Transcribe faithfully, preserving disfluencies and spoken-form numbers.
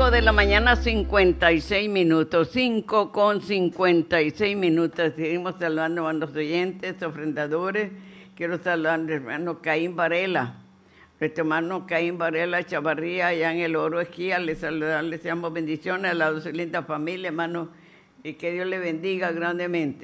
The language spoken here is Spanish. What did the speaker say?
cinco de la mañana, cincuenta y seis minutos. cinco con cincuenta y seis minutos. Seguimos saludando a los oyentes, ofrendadores. Quiero saludar al hermano Caín Varela. Nuestro hermano Caín Varela Chavarría, allá en el Oro Esquía. Les saludamos, les damos bendiciones a la linda familia, hermano. Y que Dios le bendiga grandemente.